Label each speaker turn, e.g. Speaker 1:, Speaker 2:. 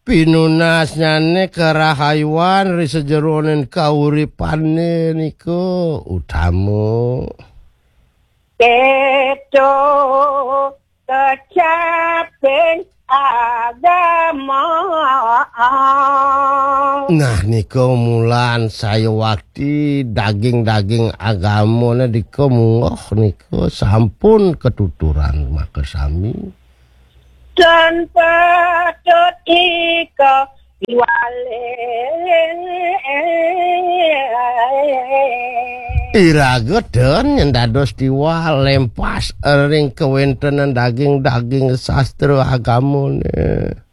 Speaker 1: pinunasnyane kerahayuan ri sejeroning kauripane niku utama.
Speaker 2: Keto kecapen agama.
Speaker 1: Nah niku mulan saya waktu daging-daging agama niku mungoh niku sampun ketuturan maka sami.
Speaker 2: Dan patut ika diwalen.
Speaker 1: Irageun nyendados diwalem pas ring kewontenan daging-daging sastra agamane.